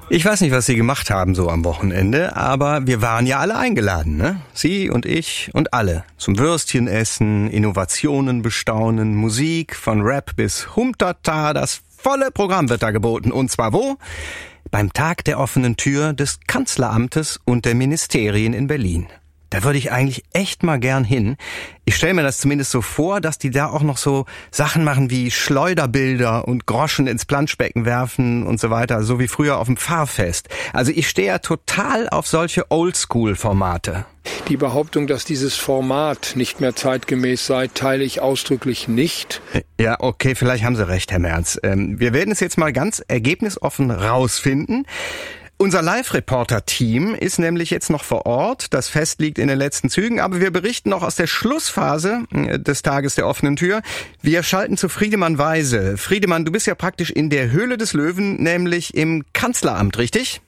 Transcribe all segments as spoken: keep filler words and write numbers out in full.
Ich weiß nicht, was Sie gemacht haben so am Wochenende, aber wir waren ja alle eingeladen, ne? Sie und ich und alle. Zum Würstchenessen, Innovationen bestaunen, Musik von Rap bis Humtata, das volle Programm wird da geboten. Und zwar wo? Beim Tag der offenen Tür des Kanzleramtes und der Ministerien in Berlin. Da würde ich eigentlich echt mal gern hin. Ich stelle mir das zumindest so vor, dass die da auch noch so Sachen machen wie Schleuderbilder und Groschen ins Planschbecken werfen und so weiter, so wie früher auf dem Pfarrfest. Also ich stehe ja total auf solche Oldschool-Formate. Die Behauptung, dass dieses Format nicht mehr zeitgemäß sei, teile ich ausdrücklich nicht. Ja, okay, vielleicht haben Sie recht, Herr Merz. Ähm, wir werden es jetzt mal ganz ergebnisoffen rausfinden. Unser Live-Reporter-Team ist nämlich jetzt noch vor Ort. Das Fest liegt in den letzten Zügen, aber wir berichten noch aus der Schlussphase des Tages der offenen Tür. Wir schalten zu Friedemann Weise. Friedemann, du bist ja praktisch in der Höhle des Löwen, nämlich im Kanzleramt, richtig?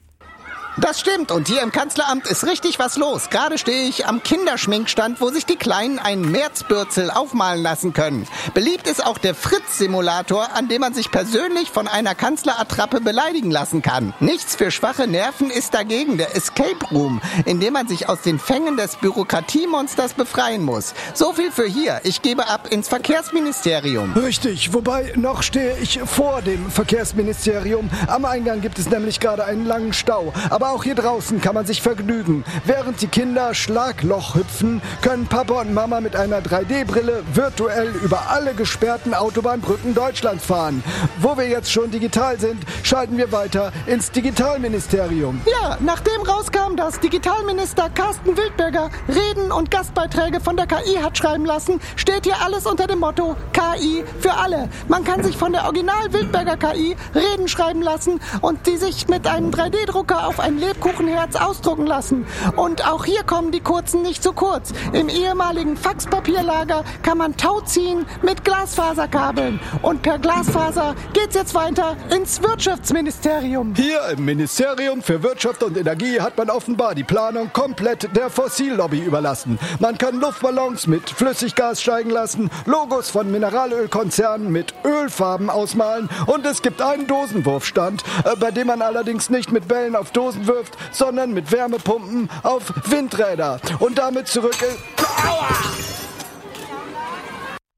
Das stimmt, und hier im Kanzleramt ist richtig was los. Gerade stehe ich am Kinderschminkstand, wo sich die Kleinen einen Märzbürzel aufmalen lassen können. Beliebt ist auch der Fritz-Simulator, an dem man sich persönlich von einer Kanzlerattrappe beleidigen lassen kann. Nichts für schwache Nerven ist dagegen der Escape Room, in dem man sich aus den Fängen des Bürokratiemonsters befreien muss. So viel für hier. Ich gebe ab ins Verkehrsministerium. Richtig, wobei noch stehe ich vor dem Verkehrsministerium. Am Eingang gibt es nämlich gerade einen langen Stau. Aber auch hier draußen kann man sich vergnügen. Während die Kinder Schlagloch hüpfen, können Papa und Mama mit einer drei D Brille virtuell über alle gesperrten Autobahnbrücken Deutschlands fahren. Wo wir jetzt schon digital sind, schalten wir weiter ins Digitalministerium. Ja, nachdem rauskam, dass Digitalminister Carsten Wildberger Reden und Gastbeiträge von der K I hat schreiben lassen, steht hier alles unter dem Motto K I für alle. Man kann sich von der Original Wildberger K I Reden schreiben lassen und die sich mit einem drei D Drucker auf ein Lebkuchenherz ausdrucken lassen. Und auch hier kommen die Kurzen nicht zu kurz. Im ehemaligen Faxpapierlager kann man Tau ziehen mit Glasfaserkabeln. Und per Glasfaser geht's jetzt weiter ins Wirtschaftsministerium. Hier im Ministerium für Wirtschaft und Energie hat man offenbar die Planung komplett der Fossillobby überlassen. Man kann Luftballons mit Flüssiggas steigen lassen, Logos von Mineralölkonzernen mit Ölfarben ausmalen und es gibt einen Dosenwurfstand, bei dem man allerdings nicht mit Bällen auf Dosen wirft, sondern mit Wärmepumpen auf Windräder. Und damit zurück in... Aua!